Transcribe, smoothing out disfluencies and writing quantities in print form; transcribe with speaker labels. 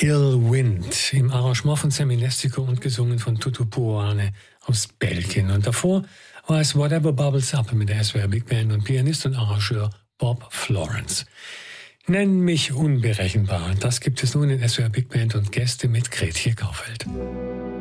Speaker 1: Ill Wind im Arrangement von Sammy Nestico und gesungen von Tutu Puane aus Belgien. Und davor war es Whatever Bubbles Up mit der SWR Big Band und Pianist und Arrangeur Bob Florence. Nenn mich unberechenbar. Das gibt es nun in SWR Big Band und Gäste mit Gretje Kaufeld.